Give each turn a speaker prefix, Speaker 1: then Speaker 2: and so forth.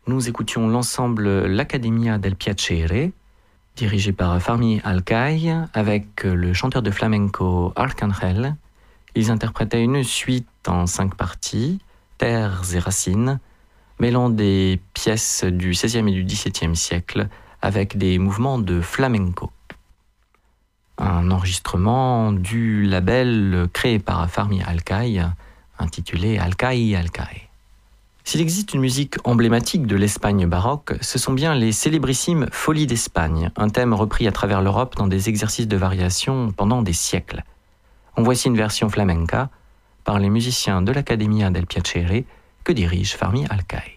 Speaker 1: nous écoutions l'ensemble l'Accademia del Piacere, dirigé par Fermi Alcai, avec le chanteur de flamenco Arcangel. Ils interprétaient une suite en 5 parties, Terres et Racines, mêlant des pièces du XVIe et du XVIIe siècle avec des mouvements de flamenco. Un enregistrement du label créé par Fermi Alcai, intitulé Alcai Alcai. S'il existe une musique emblématique de l'Espagne baroque, ce sont bien les célébrissimes Folies d'Espagne, un thème repris à travers l'Europe dans des exercices de variation pendant des siècles. En voici une version flamenca par les musiciens de l'Accademia del Piacere que dirige Fermi Alcai.